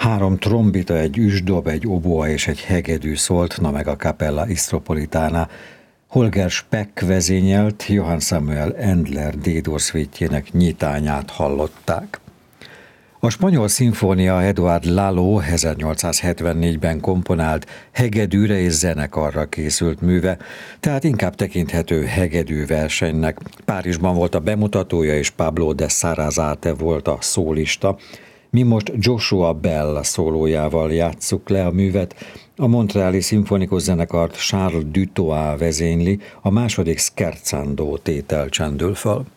3 trombita, egy üsdob, egy oboa és egy hegedű szólt, na meg a Capella Istropolitana. Holger Speck vezényelt, Johann Samuel Endler D-dur szvítjének nyitányát hallották. A spanyol szimfónia Eduard Lalo 1874-ben komponált hegedűre és zenekarra készült műve, tehát inkább tekinthető hegedű versenynek. Párizsban volt a bemutatója, és Pablo de Sarasate volt a szólista. Mi most Joshua Bell szólójával játsszuk le a művet. A Montreali Szimfonikus Zenekart Charles Dutoit vezényli, a második Scherzando tétel csendül föl.